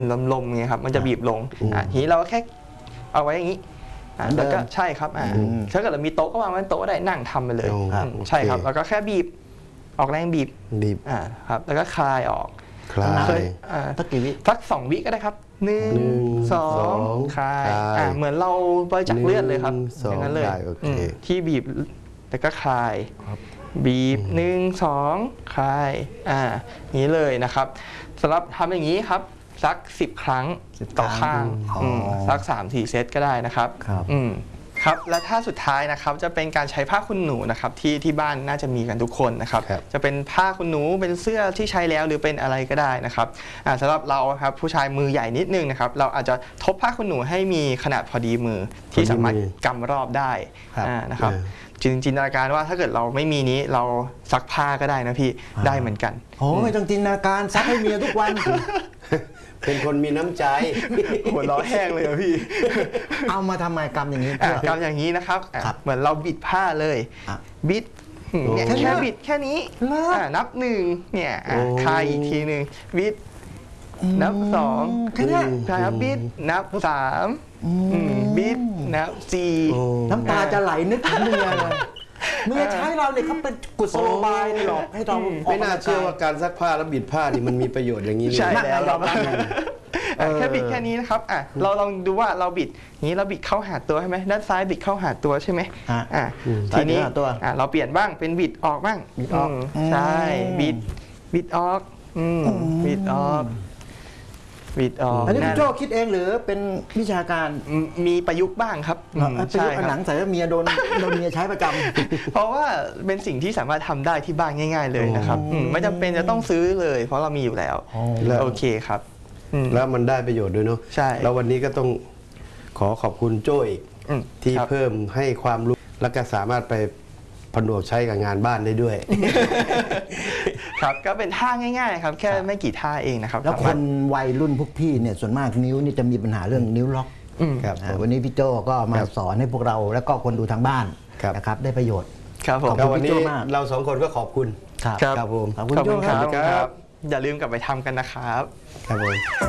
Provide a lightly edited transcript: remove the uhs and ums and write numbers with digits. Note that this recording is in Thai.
ลมๆไงครับมันจะบีบลงทีนี้เราแค่เอาไว้อย่างนี้แล้วก็ใช่ครับถ้าเกิดเรามีโต๊ะก็วางไว้โต๊ะได้นั่งทำไปเลยใช่ครับแล้วก็แค่บีบออกแรงบีบครับแล้วก็คลายออกคลายสักกี่วิสัก2 วิก็ได้ครับ1 2คลายเหมือนเราบริจาคเลือดเลยครับอย่างนั้นเลยที่บีบแล้วก็คลายบีบ1 2คลายนี้เลยนะครับสำหรับทำอย่างนี้ครับสัก10 ครั้งต่อข้างสัก3-4 เซตก็ได้นะครับครับและท่าสุดท้ายนะครับจะเป็นการใช้ผ้าขนหนูนะครับที่บ้านน่าจะมีกันทุกคนนะครับจะเป็นผ้าขนหนูเป็นเสื้อที่ใช้แล้วหรือเป็นอะไรก็ได้นะครับสำหรับเราครับผู้ชายมือใหญ่นิดนึงนะครับเราอาจจะทบผ้าขนหนูให้มีขนาดพอดีมือที่สามารถกำรอบได้นะครับจินตนาการว่าถ้าเกิดเราไม่มีนี้เราซักผ้าก็ได้นะพี่ได้เหมือนกันโอ้ไม่ต้องจินตนาการซักให้เมียทุกวันเป็นคนมีน้ำใจหัวล้อแห้งเลยพี่เอามาทำไมกำอย่างนี้กำอย่างนี้นะครับเหมือนเราบิดผ้าเลยบิดเนี่ยแค่บิดแค่นี้นับ1เนี่ยคลายอีกทีหนึ่งบิดนับ2 แค่นี้ใช่ครับบิดนับ3บิดนับ4 น้ำตาจะไหลนึกถึงเมียเลยเมื่อใช้เราเนี่ยเขาเป็นกุศโลบายหรอกให้เราไม่น่าเชื่อว่าการซักผ้าแล้วบิดผ้านี่มันมีประโยชน์อย่างนี้ใช่แล้วแค่บิดแค่นี้นะครับเราลองดูว่าเราบิดนี้เราบิดเข้าหาตัวใช่ไหมด้านซ้ายบิดเข้าหาตัวใช่ไหมทีนี้เราเปลี่ยนบ้างเป็นบิดออกบ้างบิดออกใช่บิดออกบิดออกบิดออกอันนี้พี่โจ้คิดเองหรือเป็นวิชาการมีประยุกต์บ้างครับใช่หนังใส่เมียโดนเมียใช้ประจำเพราะว่าเป็นสิ่งที่สามารถทำได้ที่บ้านง่ายๆเลยนะครับไม่จำเป็นจะต้องซื้อเลยเพราะเรามีอยู่แล้วโอเคครับแล้วมันได้ประโยชน์ด้วยเนาะใช่แล้ววันนี้ก็ต้องขอบคุณโจ้อีกที่เพิ่มให้ความรู้แล้วก็สามารถไปผนวกใช้กับงานบ้านได้ด้วยครับก็เป็นท่าง่ายๆครับแค่ไม่กี่ท่าเองนะครับแล้วคนวัยรุ่นพวกพี่เนี่ยส่วนมากนิ้วนี่จะมีปัญหาเรื่องนิ้วล็อกวันนี้พี่โจ้ก็มาสอนให้พวกเราแล้วก็คนดูทางบ้านนะครับได้ประโยชน์ครับผมวันนี้เรา2 คนก็ขอบคุณครับผมขอบคุณโจ้ครับอย่าลืมกลับไปทำกันนะครับครับผม